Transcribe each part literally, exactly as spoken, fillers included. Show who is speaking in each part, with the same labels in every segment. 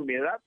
Speaker 1: incluso mi edad,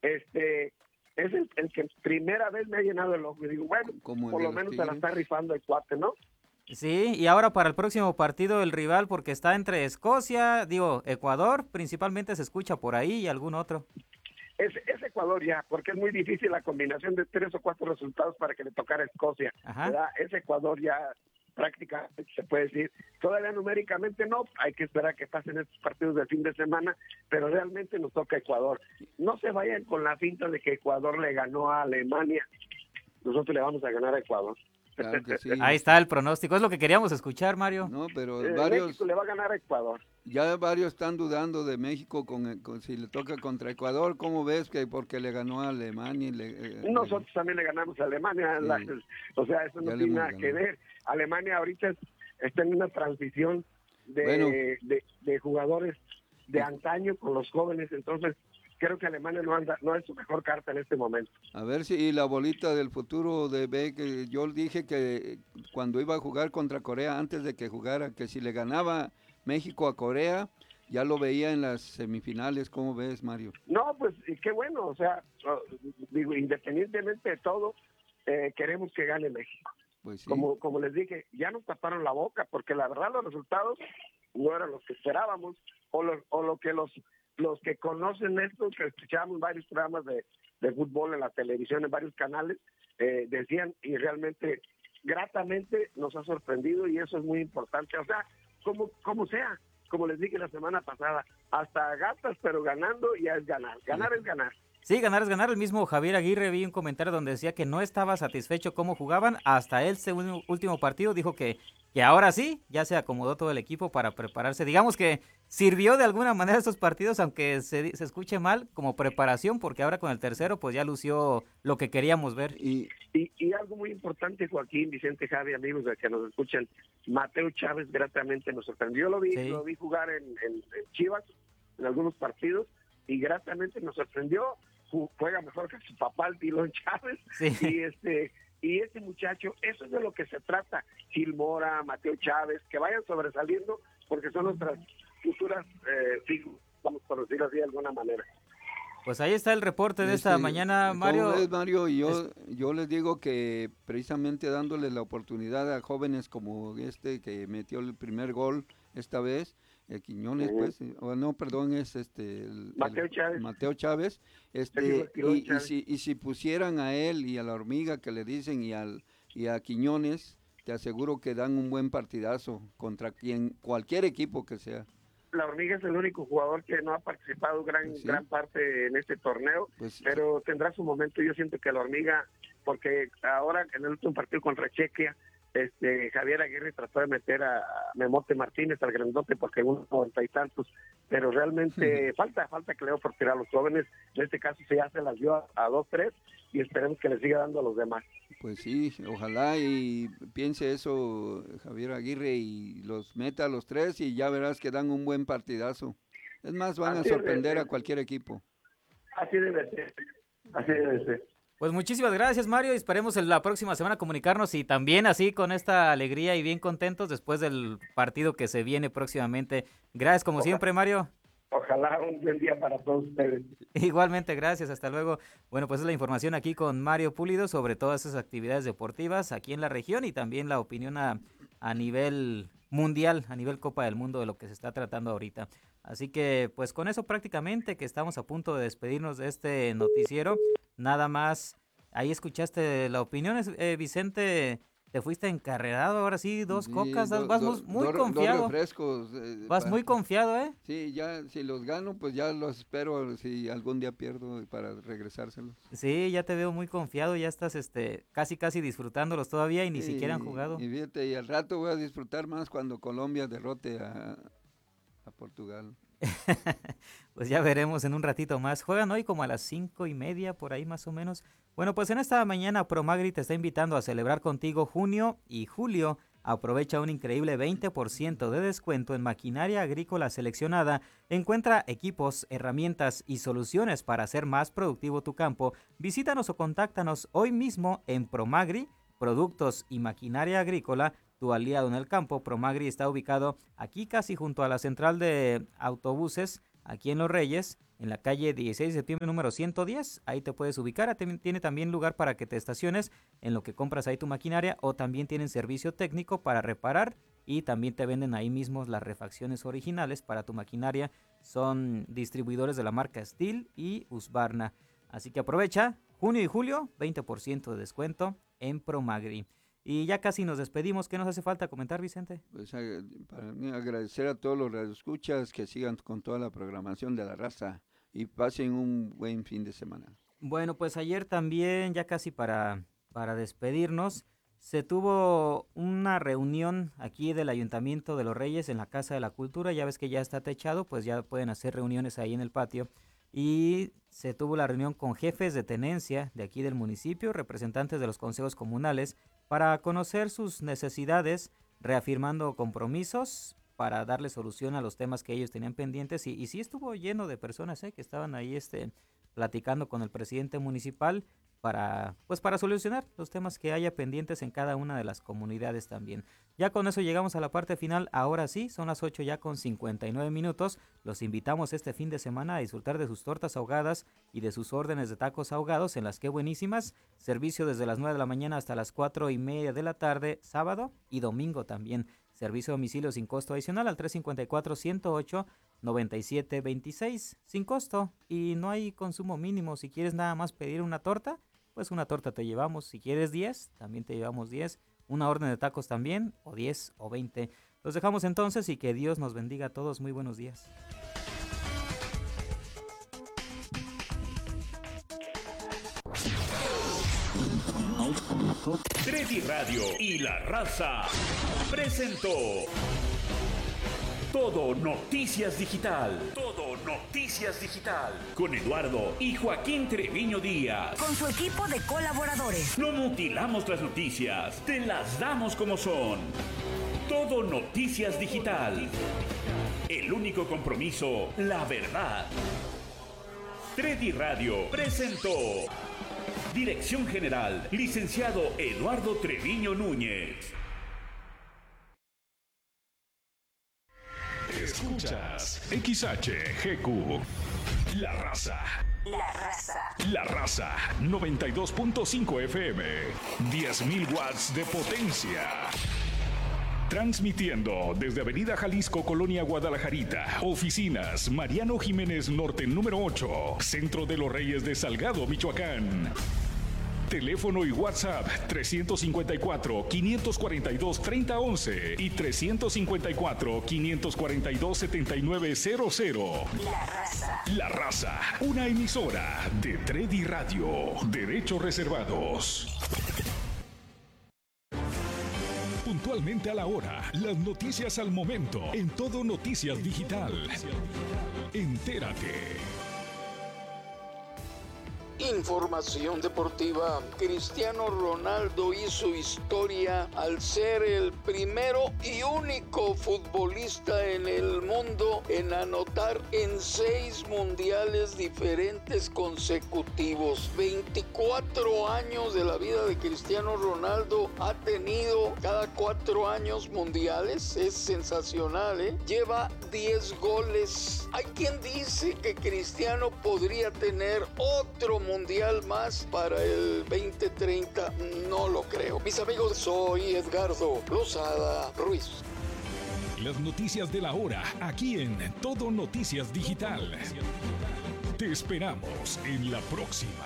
Speaker 1: este, es el, el que primera vez me ha llenado el ojo. Y digo, bueno,
Speaker 2: Como
Speaker 1: por lo menos se la está rifando el cuate, ¿no?
Speaker 3: Sí, y ahora para el próximo partido el rival, porque está entre Escocia, digo, Ecuador, principalmente se escucha por ahí y algún otro.
Speaker 1: Es, es Ecuador ya, porque es muy difícil la combinación de tres o cuatro resultados para que le tocara a Escocia. ¿Verdad? Es Ecuador ya prácticamente, se puede decir. Todavía numéricamente no, hay que esperar que pasen estos partidos del fin de semana, pero realmente nos toca Ecuador. No se vayan con la finta de que Ecuador le ganó a Alemania. Nosotros le vamos a ganar a Ecuador.
Speaker 2: Claro que sí.
Speaker 3: Ahí está el pronóstico, es lo que queríamos escuchar, Mario.
Speaker 2: No, pero
Speaker 1: eh,
Speaker 2: varios...
Speaker 1: México le va a ganar a Ecuador.
Speaker 2: Ya varios están dudando de México con, con si le toca contra Ecuador. ¿Cómo ves que porque le ganó a Alemania? Y le, eh,
Speaker 1: Nosotros le... también le ganamos a Alemania. Sí. La, o sea, eso no tiene nada que ver. Alemania ahorita está en una transición de, bueno, de, de jugadores de antaño con los jóvenes, entonces creo que Alemania no anda, no es su mejor carta en este momento.
Speaker 2: A ver si la bolita del futuro de B, que yo dije que cuando iba a jugar contra Corea, antes de que jugara, que si le ganaba México a Corea, ya lo veía en las semifinales. ¿Cómo ves, Mario?
Speaker 1: No, pues qué bueno, o sea, digo, independientemente de todo, eh, queremos que gane México.
Speaker 2: Pues sí.
Speaker 1: Como, como les dije, ya nos taparon la boca, porque la verdad los resultados no eran los que esperábamos, o lo, o lo que los los que conocen esto, que escuchamos varios programas de, de fútbol en la televisión, en varios canales, eh, decían, y realmente, gratamente nos ha sorprendido, y eso es muy importante. O sea, como, como sea, como les dije la semana pasada, hasta gastas, pero ganando ya es ganar. Ganar es ganar.
Speaker 3: Sí, ganar es ganar. El mismo Javier Aguirre, vi un comentario donde decía que no estaba satisfecho cómo jugaban. Hasta el segundo, último partido dijo que, que ahora sí, ya se acomodó todo el equipo para prepararse. Digamos que sirvió de alguna manera estos partidos, aunque se, se escuche mal, como preparación, porque ahora con el tercero pues ya lució lo que queríamos ver.
Speaker 1: Y, y, y algo muy importante, Joaquín, Vicente, Javi, amigos de que nos escuchan, Mateo Chávez gratamente nos sorprendió. Yo lo vi, sí. lo vi jugar en, en, en Chivas, en algunos partidos, y gratamente nos sorprendió. Juega mejor que su papá, el Pilón Chávez, sí. y este y este muchacho, eso es de lo que se trata. Gil Mora, Mateo Chávez, que vayan sobresaliendo, porque son nuestras futuras eh, figuras, vamos por decirlo así de alguna manera.
Speaker 3: Pues ahí está el reporte de esta
Speaker 2: este,
Speaker 3: mañana, Mario.
Speaker 2: ¿Cómo ves, Mario? Y yo, es... yo les digo que precisamente dándole la oportunidad a jóvenes como este que metió el primer gol esta vez, el Quiñones, uh-huh. pues, o no, perdón, es este el,
Speaker 1: Mateo
Speaker 2: el,
Speaker 1: Chávez.
Speaker 2: Mateo Chávez, este, y, Chávez. Y, si, y si pusieran a él y a la hormiga que le dicen y al y a Quiñones, te aseguro que dan un buen partidazo contra quien, cualquier equipo que sea.
Speaker 1: La hormiga es el único jugador que no ha participado gran ¿Sí? gran parte en este torneo, pues, pero tendrá su momento. Yo siento que la hormiga, porque ahora en el último partido contra Chequia, este Javier Aguirre trató de meter a Memote Martínez, al grandote, porque unos noventa y tantos, pero realmente uh-huh. falta falta que le dé oportunidad a los jóvenes. En este caso se ya se las dio a, a dos, tres, y esperemos que le siga dando a los demás.
Speaker 2: Pues sí, ojalá y piense eso Javier Aguirre y los meta a los tres y ya verás que dan un buen partidazo. Es más, van así a sorprender a cualquier equipo.
Speaker 1: Así debe ser, así debe ser.
Speaker 3: Pues muchísimas gracias, Mario, y esperemos en la próxima semana comunicarnos y también así con esta alegría y bien contentos después del partido que se viene próximamente. Gracias como Ojalá. siempre, Mario.
Speaker 1: Ojalá un buen día para todos ustedes.
Speaker 3: Igualmente, gracias, hasta luego. Bueno, pues es la información aquí con Mario Pulido sobre todas esas actividades deportivas aquí en la región y también la opinión a, a nivel mundial, a nivel Copa del Mundo de lo que se está tratando ahorita. Así que pues con eso prácticamente que estamos a punto de despedirnos de este noticiero. Nada más, ahí escuchaste la opinión, eh, Vicente, te fuiste encarrerado, ahora sí, dos sí, cocas, do, vas do, muy do, confiado.
Speaker 2: Dos refrescos. Eh,
Speaker 3: vas para, muy confiado, ¿eh?
Speaker 2: Sí, ya, si los gano, pues ya los espero, si algún día pierdo para regresárselos.
Speaker 3: Sí, ya te veo muy confiado, ya estás este casi casi disfrutándolos todavía y ni sí, siquiera han jugado.
Speaker 2: Y fíjate, y al rato voy a disfrutar más cuando Colombia derrote a, a Portugal.
Speaker 3: Pues ya veremos en un ratito más. Juegan hoy como a las cinco y media, por ahí más o menos. Bueno, pues en esta mañana Promagri te está invitando a celebrar contigo junio y julio. Aprovecha un increíble veinte por ciento de descuento en maquinaria agrícola seleccionada. Encuentra equipos, herramientas y soluciones para hacer más productivo tu campo. Visítanos o contáctanos hoy mismo en Promagri, Productos y Maquinaria Agrícola, tu aliado en el campo. Promagri está ubicado aquí casi junto a la central de autobuses, aquí en Los Reyes, en la calle dieciséis de septiembre número ciento diez. Ahí te puedes ubicar. Tiene también lugar para que te estaciones en lo que compras ahí tu maquinaria, o también tienen servicio técnico para reparar, y también te venden ahí mismo las refacciones originales para tu maquinaria. Son distribuidores de la marca Steel y Husqvarna. Así que aprovecha, junio y julio, veinte por ciento de descuento en Promagri. Y ya casi nos despedimos. ¿Qué nos hace falta comentar, Vicente?
Speaker 2: Pues para mí agradecer a todos los radioescuchas que sigan con toda la programación de La Raza y pasen un buen fin de semana.
Speaker 3: Bueno, pues ayer también, ya casi para, para despedirnos, se tuvo una reunión aquí del Ayuntamiento de Los Reyes en la Casa de la Cultura. Ya ves que ya está techado, pues ya pueden hacer reuniones ahí en el patio. Y se tuvo la reunión con jefes de tenencia de aquí del municipio, representantes de los consejos comunales, para conocer sus necesidades, reafirmando compromisos para darle solución a los temas que ellos tenían pendientes. Y, y sí estuvo lleno de personas ¿eh? que estaban ahí este, platicando con el presidente municipal para, pues para solucionar los temas que haya pendientes en cada una de las comunidades también. Ya con eso llegamos a la parte final. Ahora sí, son las ocho ya con cincuenta y nueve minutos. Los invitamos este fin de semana a disfrutar de sus tortas ahogadas y de sus órdenes de tacos ahogados en Las Qué Buenísimas. Servicio desde las nueve de la mañana hasta las cuatro y media de la tarde, sábado y domingo también. Servicio a domicilio sin costo adicional al tres cinco cuatro, ciento ocho, noventa y siete veintiséis, sin costo, y no hay consumo mínimo. Si quieres nada más pedir una torta, pues una torta te llevamos. Si quieres diez, también te llevamos diez. Una orden de tacos también, o diez o veinte. Los dejamos entonces y que Dios nos bendiga a todos. Muy buenos días.
Speaker 4: Tredi Radio y La Raza presentó Todo Noticias Digital. Todo Noticias Digital. Con Eduardo y Joaquín Treviño Díaz.
Speaker 5: Con su equipo de colaboradores.
Speaker 4: No mutilamos las noticias, te las damos como son. Todo Noticias Digital. El único compromiso, la verdad. Tredi Radio presentó. Dirección General, licenciado Eduardo Treviño Núñez.
Speaker 6: Escuchas X H G Q. La Raza.
Speaker 5: La Raza.
Speaker 6: La Raza, noventa y dos punto cinco F M. diez mil watts de potencia. Transmitiendo desde Avenida Jalisco, Colonia Guadalajarita. Oficinas Mariano Jiménez Norte número ocho. Centro de los Reyes de Salgado, Michoacán. Teléfono y WhatsApp trescientos cincuenta y cuatro, quinientos cuarenta y dos, treinta once y trescientos cincuenta y cuatro, quinientos cuarenta y dos, setenta y nueve cero cero.
Speaker 5: La Raza.
Speaker 6: La Raza, una emisora de Tredi Radio. Derechos reservados. Puntualmente a la hora, las noticias al momento, en Todo Noticias Digital. Entérate.
Speaker 7: Información deportiva. Cristiano Ronaldo hizo historia al ser el primero y único futbolista en el mundo en anotar en seis mundiales diferentes consecutivos. veinticuatro años de la vida de Cristiano Ronaldo ha tenido cada cuatro años mundiales. Es sensacional, ¿eh? Lleva diez goles. Hay quien dice que Cristiano podría tener otro mundial más para el veinte treinta. No lo creo. Mis amigos, soy Edgardo Lozada Ruiz.
Speaker 6: Las noticias de la hora, aquí en Todo Noticias Digital. Te esperamos en la próxima.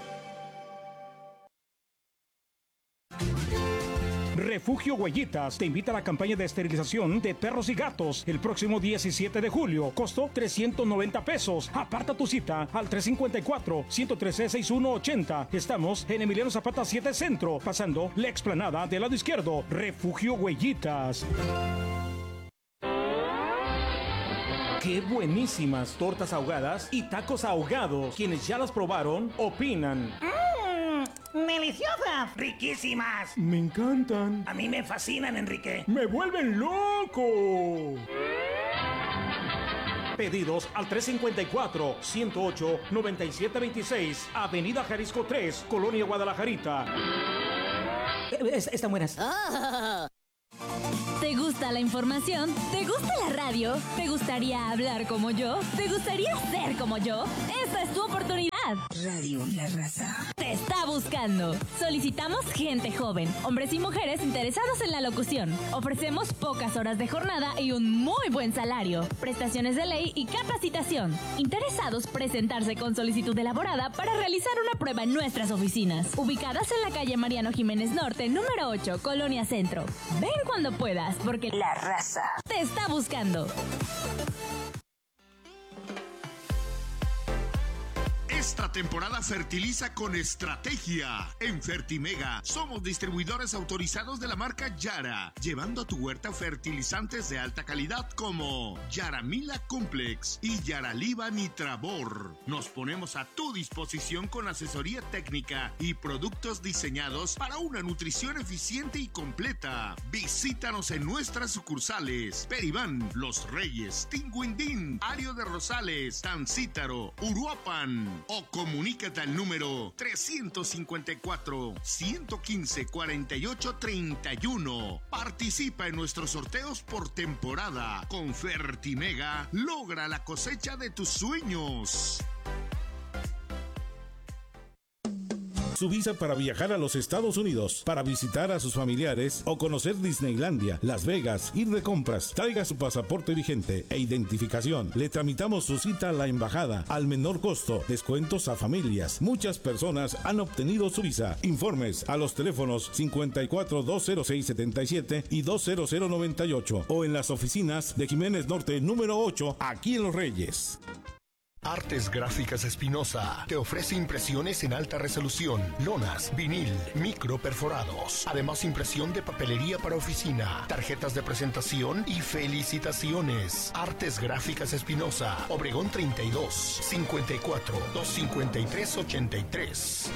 Speaker 8: Refugio Huellitas te invita a la campaña de esterilización de perros y gatos el próximo diecisiete de julio. Costo trescientos noventa pesos. Aparta tu cita al tres cinco cuatro, uno uno tres, seis uno ocho cero. Estamos en Emiliano Zapata siete Centro, pasando la explanada del lado izquierdo. Refugio Huellitas. ¡Qué buenísimas tortas ahogadas y tacos ahogados! Quienes ya las probaron, opinan.
Speaker 9: ¡Deliciosas! ¡Riquísimas!
Speaker 8: Me encantan.
Speaker 9: A mí me fascinan, Enrique.
Speaker 8: ¡Me vuelven loco! Pedidos al tres cinco cuatro, uno cero ocho, nueve siete dos seis, Avenida Jalisco tres, Colonia Guadalajarita.
Speaker 9: Están buenas.
Speaker 5: Ah.
Speaker 10: ¿Te gusta la información? ¿Te gusta la radio? ¿Te gustaría hablar como yo? ¿Te gustaría ser como yo? Esta es tu oportunidad.
Speaker 5: Radio La Raza
Speaker 10: te está buscando. Solicitamos gente joven, hombres y mujeres interesados en la locución. Ofrecemos pocas horas de jornada y un muy buen salario, prestaciones de ley y capacitación. Interesados presentarse con solicitud elaborada para realizar una prueba en nuestras oficinas, ubicadas en la calle Mariano Jiménez Norte, número ocho, Colonia Centro. Ven cuando puedas, porque
Speaker 5: La Raza
Speaker 10: te está buscando.
Speaker 11: Esta temporada fertiliza con estrategia. En Fertimega somos distribuidores autorizados de la marca Yara, llevando a tu huerta fertilizantes de alta calidad como Yaramila Complex y Yaraliva Nitrabor. Nos ponemos a tu disposición con asesoría técnica y productos diseñados para una nutrición eficiente y completa. Visítanos en nuestras sucursales: Peribán, Los Reyes, Tinguindín, Ario de Rosales, Tancítaro, Uruapan. O comunícate al número trescientos cincuenta y cuatro, ciento quince, cuarenta y ocho, treinta y uno. Participa en nuestros sorteos por temporada. Con Fertimega, logra la cosecha de tus sueños.
Speaker 12: Su visa para viajar a los Estados Unidos, para visitar a sus familiares o conocer Disneylandia, Las Vegas, ir de compras. Traiga su pasaporte vigente e identificación. Le tramitamos su cita a la embajada al menor costo. Descuentos a familias. Muchas personas han obtenido su visa. Informes a los teléfonos cincuenta y cuatro, doscientos seis, setenta y siete y dos cero cero noventa y ocho o en las oficinas de Jiménez Norte número ocho, aquí en Los Reyes.
Speaker 13: Artes Gráficas Espinosa te ofrece impresiones en alta resolución, lonas, vinil, micro perforados, además impresión de papelería para oficina, tarjetas de presentación y felicitaciones. Artes Gráficas Espinosa, Obregón treinta y dos, cincuenta y cuatro, doscientos cincuenta y tres, ochenta y tres.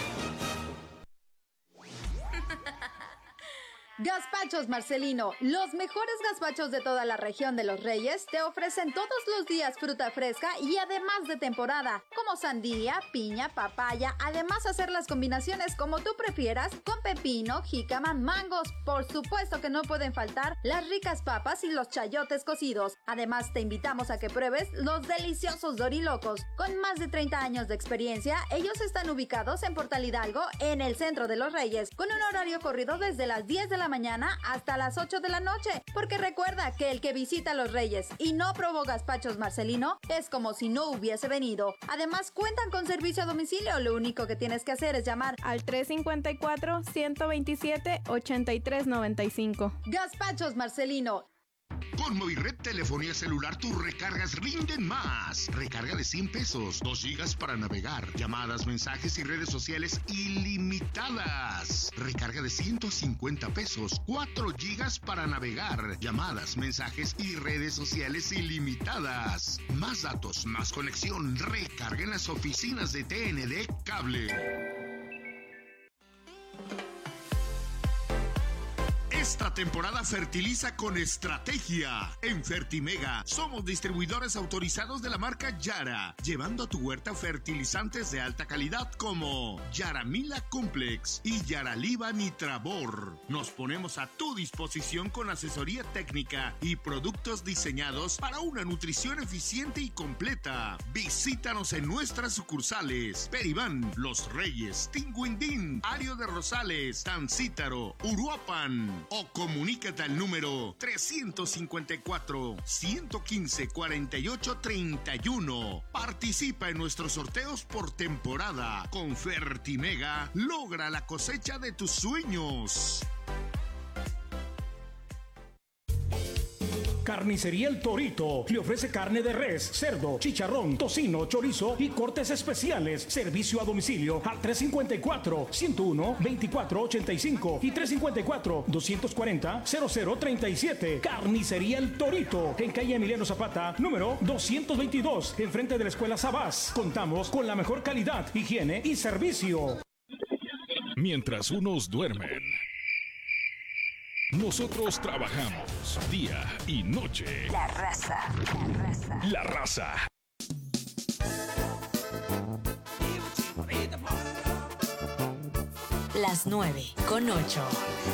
Speaker 14: Gazpachos Marcelino, los mejores gazpachos de toda la región de Los Reyes, te ofrecen todos los días fruta fresca y además de temporada, como sandía, piña, papaya, además hacer las combinaciones como tú prefieras, con pepino, jícama, mangos. Por supuesto que no pueden faltar las ricas papas y los chayotes cocidos. Además te invitamos a que pruebes los deliciosos dorilocos. Con más de treinta años de experiencia, ellos están ubicados en Portal Hidalgo, en el centro de Los Reyes, con un horario corrido desde las diez de la mañana hasta las ocho de la noche, porque recuerda que el que visita Los Reyes y no probó gazpachos Marcelino es como si no hubiese venido. Además cuentan con servicio a domicilio. Lo único que tienes que hacer es llamar
Speaker 15: al tres cincuenta y cuatro, ciento veintisiete, ochenta y tres noventa y cinco.
Speaker 14: Gazpachos Marcelino.
Speaker 11: Con Movirred Telefonía Celular tus recargas rinden más. Recarga de cien pesos, dos gigas para navegar, llamadas, mensajes y redes sociales ilimitadas. Recarga de ciento cincuenta pesos, cuatro gigas para navegar, llamadas, mensajes y redes sociales ilimitadas. Más datos, más conexión. Recarga en las oficinas de T N D Cable. Esta temporada fertiliza con estrategia. En Fertimega somos distribuidores autorizados de la marca Yara, llevando a tu huerta fertilizantes de alta calidad como Yaramila Complex y Yaraliva Nitrabor. Nos ponemos a tu disposición con asesoría técnica y productos diseñados para una nutrición eficiente y completa. Visítanos en nuestras sucursales: Peribán, Los Reyes, Tinguindín, Ario de Rosales, Tancítaro, Uruapan. O comunícate al número trescientos cincuenta y cuatro, ciento quince, cuarenta y ocho, treinta y uno. Participa en nuestros sorteos por temporada. Con Fertimega, logra la cosecha de tus sueños.
Speaker 8: Carnicería El Torito le ofrece carne de res, cerdo, chicharrón, tocino, chorizo y cortes especiales. Servicio a domicilio al tres cincuenta y cuatro, ciento uno, veinticuatro ochenta y cinco y tres cincuenta y cuatro, doscientos cuarenta, cero cero treinta y siete. Carnicería El Torito, en calle Emiliano Zapata, número doscientos veintidós, enfrente de la Escuela Sabás. Contamos con la mejor calidad, higiene y servicio.
Speaker 6: Mientras unos duermen, nosotros trabajamos día y noche.
Speaker 5: La Raza. La Raza.
Speaker 6: La Raza.
Speaker 5: Las nueve con ocho.